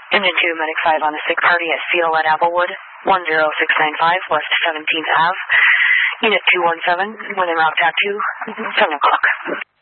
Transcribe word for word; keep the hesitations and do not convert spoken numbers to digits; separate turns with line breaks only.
Engine two, Medic five on a sick party at Seal at Applewood, one zero six nine five West seventeenth Avenue. Unit two one seven, within route tattoo, seven o'clock.